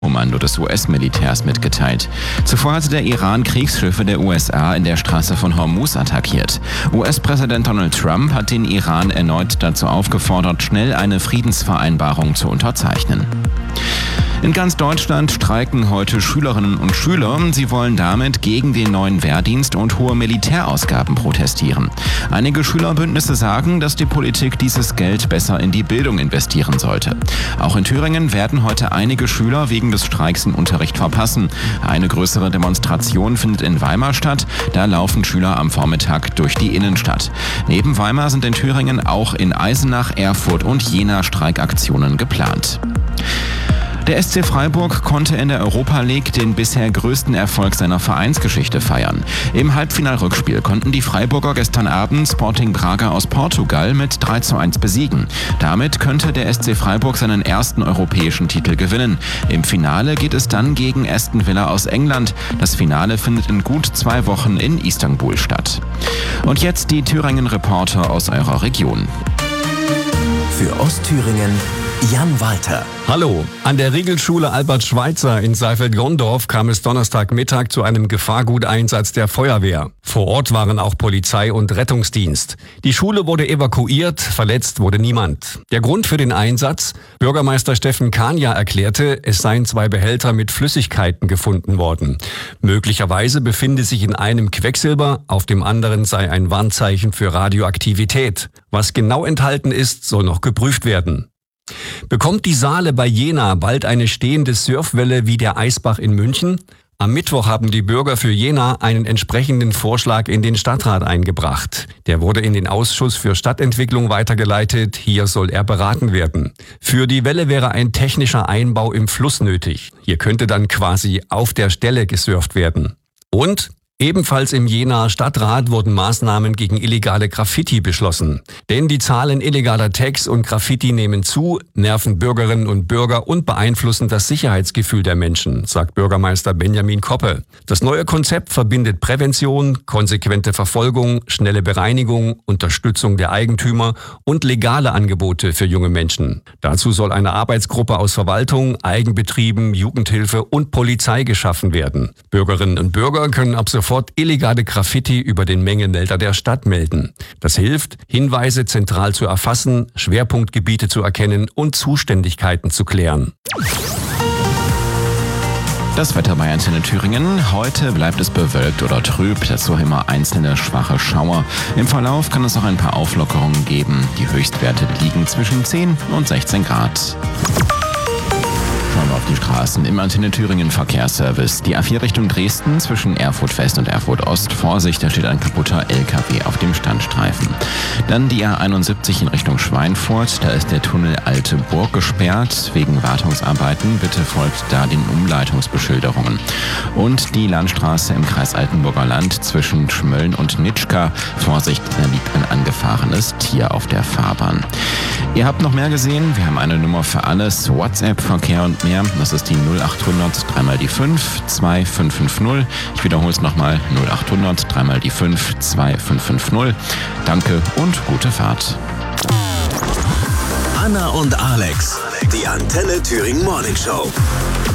Kommando des US-Militärs mitgeteilt. Zuvor hatte der Iran Kriegsschiffe der USA in der Straße von Hormuz attackiert. US-Präsident Donald Trump hat den Iran erneut dazu aufgefordert, schnell eine Friedensvereinbarung zu unterzeichnen. In ganz Deutschland streiken heute Schülerinnen und Schüler. Sie wollen damit gegen den neuen Wehrdienst und hohe Militärausgaben protestieren. Einige Schülerbündnisse sagen, dass die Politik dieses Geld besser in die Bildung investieren sollte. Auch in Thüringen werden heute einige Schüler wegen des Streiks den Unterricht verpassen. Eine größere Demonstration findet in Weimar statt. Da laufen Schüler am Vormittag durch die Innenstadt. Neben Weimar sind in Thüringen auch in Eisenach, Erfurt und Jena Streikaktionen geplant. Der SC Freiburg konnte in der Europa League den bisher größten Erfolg seiner Vereinsgeschichte feiern. Im Halbfinalrückspiel konnten die Freiburger gestern Abend Sporting Braga aus Portugal mit 3:1 besiegen. Damit könnte der SC Freiburg seinen ersten europäischen Titel gewinnen. Im Finale geht es dann gegen Aston Villa aus England. Das Finale findet in gut 2 Wochen in Istanbul statt. Und jetzt die Thüringen-Reporter aus eurer Region. Für Ostthüringen Jan Walter. Hallo, an der Regelschule Albert Schweitzer in Seifeld-Gondorf kam es Donnerstagmittag zu einem Gefahrguteinsatz der Feuerwehr. Vor Ort waren auch Polizei und Rettungsdienst. Die Schule wurde evakuiert, verletzt wurde niemand. Der Grund für den Einsatz? Bürgermeister Steffen Kania erklärte, es seien 2 Behälter mit Flüssigkeiten gefunden worden. Möglicherweise befinde sich in einem Quecksilber, auf dem anderen sei ein Warnzeichen für Radioaktivität. Was genau enthalten ist, soll noch geprüft werden. Bekommt die Saale bei Jena bald eine stehende Surfwelle wie der Eisbach in München? Am Mittwoch haben die Bürger für Jena einen entsprechenden Vorschlag in den Stadtrat eingebracht. Der wurde in den Ausschuss für Stadtentwicklung weitergeleitet. Hier soll er beraten werden. Für die Welle wäre ein technischer Einbau im Fluss nötig. Hier könnte dann quasi auf der Stelle gesurft werden. Und ebenfalls im Jenaer Stadtrat wurden Maßnahmen gegen illegale Graffiti beschlossen. Denn die Zahlen illegaler Tags und Graffiti nehmen zu, nerven Bürgerinnen und Bürger und beeinflussen das Sicherheitsgefühl der Menschen, sagt Bürgermeister Benjamin Koppe. Das neue Konzept verbindet Prävention, konsequente Verfolgung, schnelle Bereinigung, Unterstützung der Eigentümer und legale Angebote für junge Menschen. Dazu soll eine Arbeitsgruppe aus Verwaltung, Eigenbetrieben, Jugendhilfe und Polizei geschaffen werden. Bürgerinnen und Bürger können ab sofort illegale Graffiti über den Mengenmelder der Stadt melden. Das hilft, Hinweise zentral zu erfassen, Schwerpunktgebiete zu erkennen und Zuständigkeiten zu klären. Das Wetter bei Antenne Thüringen. Heute bleibt es bewölkt oder trüb, dazu immer einzelne schwache Schauer. Im Verlauf kann es auch ein paar Auflockerungen geben. Die Höchstwerte liegen zwischen 10 und 16 Grad. Schauen wir auf die Straßen im Antenne Thüringen Verkehrsservice. Die A4 Richtung Dresden zwischen Erfurt West und Erfurt Ost. Vorsicht, da steht ein kaputter LKW auf dem Standstreifen. Dann die A71 in Richtung Schweinfurt. Da ist der Tunnel Alte Burg gesperrt. Wegen Wartungsarbeiten bitte folgt da den Umleitungsbeschilderungen. Und die Landstraße im Kreis Altenburger Land zwischen Schmölln und Nitschka. Vorsicht, da liegt ein angefahrenes Tier auf der Fahrbahn. Ihr habt noch mehr gesehen. Wir haben eine Nummer für alles. WhatsApp, Verkehr und mehr. Das ist die 0800 3 die 5 2550. Ich wiederhole es nochmal. 0800 3 die 5 2550. Danke und gute Fahrt. Anna und Alex, die Antenne Thüringen Morning Show.